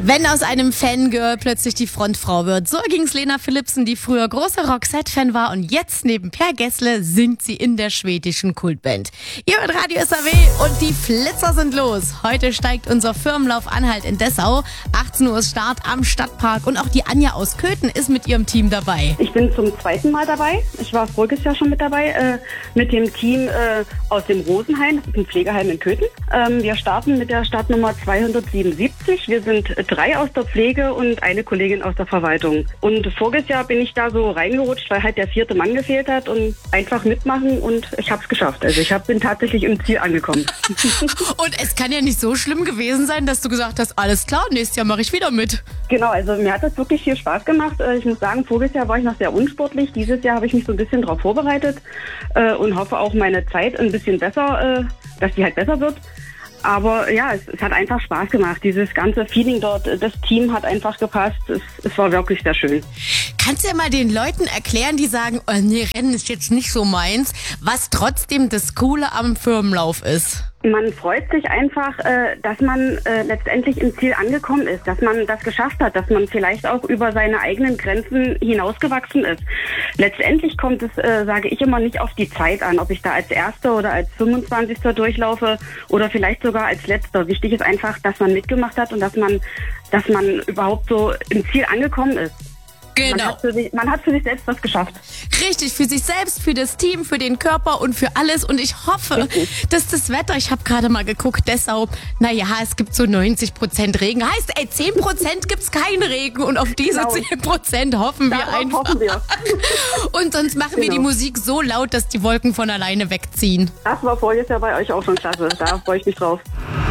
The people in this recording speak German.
Wenn aus einem Fangirl plötzlich die Frontfrau wird. So ging's Lena Philipsen, die früher großer Roxette-Fan war und jetzt neben Per Gessle singt sie in der schwedischen Kultband. Ihr hört Radio SAW und die Flitzer sind los. Heute steigt unser Firmenlauf Anhalt in Dessau. 18 Uhr ist Start am Stadtpark und auch die Anja aus Köthen ist mit ihrem Team dabei. Ich bin zum zweiten Mal dabei. Ich war voriges Jahr schon mit dabei, mit dem Team aus dem Rosenheim, das ist ein Pflegeheim in Köthen. Wir starten mit der Startnummer 277. Wir sind 3 aus der Pflege und eine Kollegin aus der Verwaltung. Und voriges Jahr bin ich da so reingerutscht, weil halt der 4. Mann gefehlt hat und einfach mitmachen und ich habe es geschafft. Also ich bin tatsächlich im Ziel angekommen. Und es kann ja nicht so schlimm gewesen sein, dass du gesagt hast, alles klar, nächstes Jahr mache ich wieder mit. Genau, also mir hat das wirklich viel Spaß gemacht. Ich muss sagen, voriges Jahr war ich noch sehr unsportlich. Dieses Jahr habe ich mich so ein bisschen darauf vorbereitet und hoffe auch meine Zeit ein bisschen besser, dass die halt besser wird. Aber ja, es hat einfach Spaß gemacht. Dieses ganze Feeling dort, das Team hat einfach gepasst. Es war wirklich sehr schön. Kannst du ja mal den Leuten erklären, die sagen, oh nee, Rennen ist jetzt nicht so meins, was trotzdem das Coole am Firmenlauf ist? Man freut sich einfach, dass man letztendlich im Ziel angekommen ist, dass man das geschafft hat, dass man vielleicht auch über seine eigenen Grenzen hinausgewachsen ist. Letztendlich kommt es, sage ich immer, nicht auf die Zeit an, ob ich da als Erster oder als 25. durchlaufe oder vielleicht sogar als Letzter. Wichtig ist einfach, dass man mitgemacht hat und dass man überhaupt so im Ziel angekommen ist. Genau. Man hat für sich selbst was geschafft. Richtig, für sich selbst, für das Team, für den Körper und für alles. Und ich hoffe, dass das Wetter, ich habe gerade mal geguckt, Dessau, naja, es gibt so 90% Regen. Heißt, 10% gibt's keinen Regen und auf diese 10% hoffen wir einfach. Hoffen wir. Und sonst machen wir die Musik so laut, dass die Wolken von alleine wegziehen. Das war vorher ja bei euch auch schon klasse. Da freue ich mich drauf.